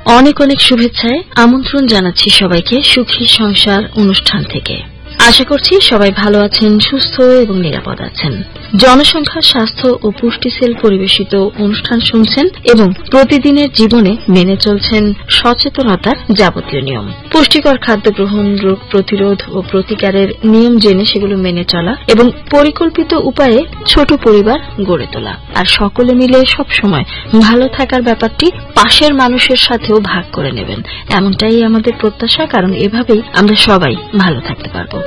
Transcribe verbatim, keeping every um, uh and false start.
অনেক অনেক শুভেচ্ছায় আমন্ত্রণ জানাচ্ছি সবাইকে সুখী সংসার অনুষ্ঠান থেকে। আশা করছি সবাই ভালো আছেন, সুস্থ এবং নিরাপদ আছেন। জনসংখ্যা, স্বাস্থ্য ও পুষ্টি সেল পরিবেশিত অনুষ্ঠান শুনছেন এবং প্রতিদিনের জীবনে মেনে চলছেন সচেতনতার যাবতীয় নিয়ম। পুষ্টিকর খাদ্য গ্রহণ, রোগ প্রতিরোধ ও প্রতিকারের নিয়ম জেনে সেগুলো মেনে চলা এবং পরিকল্পিত উপায়ে ছোট পরিবার গড়ে তোলা, আর সকলে মিলে সব সময় ভালো থাকার ব্যাপারটি পাশের মানুষের সাথেও ভাগ করে নেবেন, এমনটাই আমাদের প্রত্যাশা। কারণ এভাবেই আমরা সবাই ভালো থাকতে পারব।